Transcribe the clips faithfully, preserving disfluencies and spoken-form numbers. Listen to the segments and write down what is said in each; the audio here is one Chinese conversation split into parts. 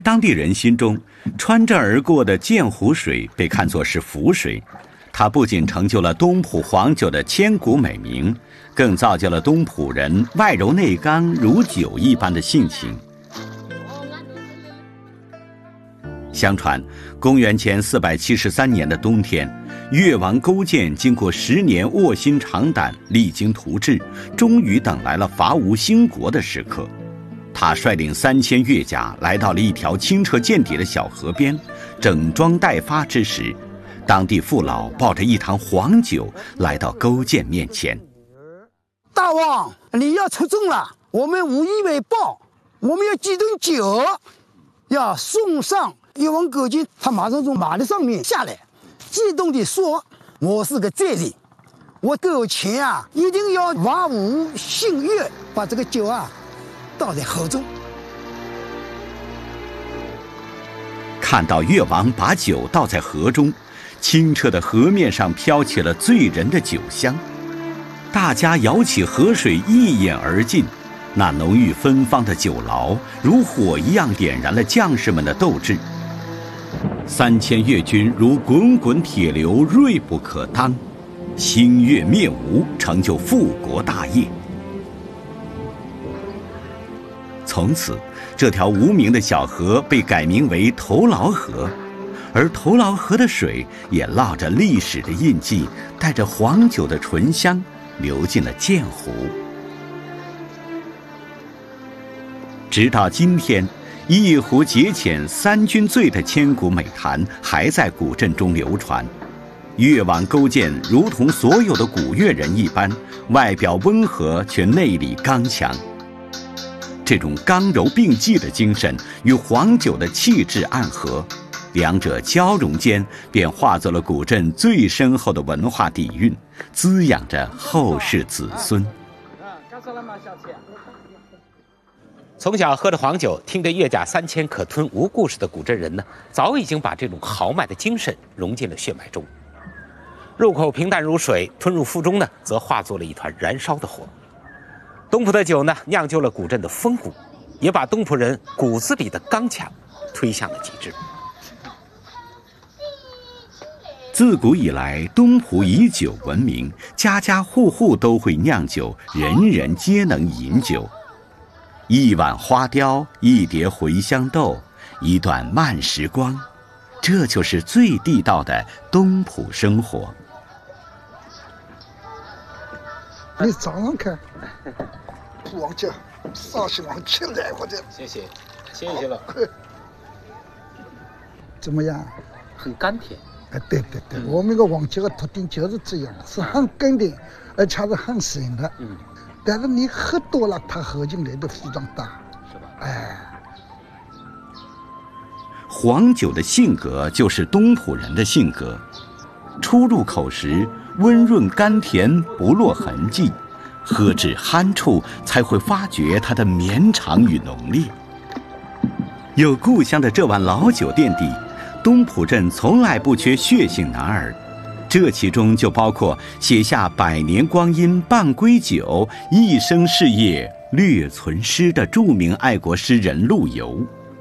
当地人心中，穿镇而过的鉴湖水被看作是福水，它不仅成就了东浦黄酒的千古美名，更造就了东浦人外柔内刚如酒一般的性情。相传，公元前四百七十三年的冬天，越王勾践经过十年卧薪尝胆、励精图治，终于等来了伐吴兴国的时刻。他率领三千越甲来到了一条清澈见底的小河边，整装待发之时，当地父老抱着一坛黄酒来到勾践面前。 大王，你要出征了，我们无以为报，我们要几顿酒，要送上越王勾践。他马上从马的上面下来，激动地说：“我是个罪人，我勾践啊，一定要伐吴兴越，把这个酒啊倒在河中。” 看到越王把酒倒在河中，清澈的河面上飘起了醉人的酒香，大家舀起河水一饮而尽。那浓郁芬芳的酒醪如火一样点燃了将士们的斗志。三千越军如滚滚铁流，锐不可当，兴越灭吴，成就复国大业。从此，这条无名的小河被改名为头劳河，而头劳河的水也烙着历史的印记，带着黄酒的醇香，流进了鉴湖。直到今天，一壶解遣三军醉的千古美谈还在古镇中流传。越王勾践如同所有的古越人一般，外表温和却内里刚强。这种刚柔并济的精神与黄酒的气质暗合，两者交融间便化作了古镇最深厚的文化底蕴，滋养着后世子孙。 从小喝着黄酒，听着越甲三千可吞吴故事的古镇人呢，早已经把这种豪迈的精神融进了血脉中。入口平淡如水，吞入腹中呢，则化作了一团燃烧的火。东浦的酒呢，酿就了古镇的风骨，也把东浦人骨子里的刚强推向了极致。 自古以来，东浦以酒闻名，家家户户都会酿酒，人人皆能饮酒。一碗花雕，一碟茴香豆，一段慢时光，这就是最地道的东浦生活。 你早上看，王家上去往起来，我这谢谢，谢谢了。 怎么样？ 很甘甜。 哎，对对对，嗯、我们个王家的特点就是这样，是很甘甜，而且是很深的。嗯。但是你喝多了，它喝进来的副作用大，是吧？哎， 黄酒的性格就是东浦人的性格，初入口时温润甘甜，不落痕迹，喝至酣处才会发觉它的绵长与浓烈。有故乡的这碗老酒垫底，东浦镇从来不缺血性男儿。这其中就包括写下百年光阴半归酒，一生事业略存诗的著名爱国诗人陆游。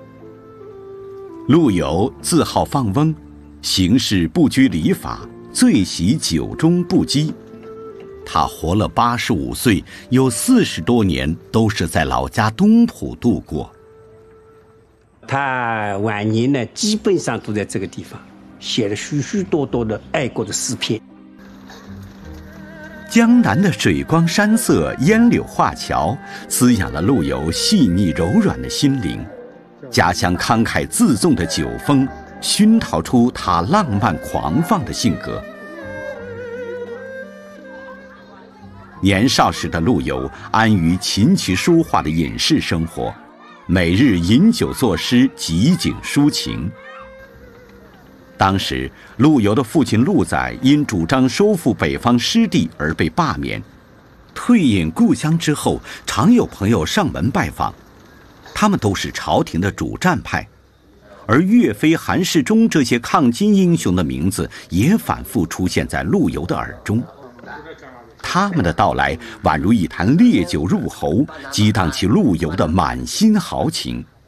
陆游自号放翁，行事不拘礼法，最喜酒中不羁。他活了八十五岁，有四十多年都是在老家东浦度过。 他晚年呢，基本上都在这个地方写了许许多多的爱国的诗篇。 江南的水光山色、烟柳画桥，滋养了陆游细腻柔软的心灵。家乡慷慨自纵的酒风，熏陶出他浪漫狂放的性格。年少时的陆游安于琴棋书画的隐士生活，每日饮酒作诗，极景抒情。当时，陆游的父亲陆载因主张收复北方失地而被罢免。退隐故乡之后，常有朋友上门拜访，他们都是朝廷的主战派，而岳飞、韩世忠这些抗金英雄的名字也反复出现在陆游的耳中。他们的到来宛如一坛烈酒入喉，激荡起陆游的满心豪情。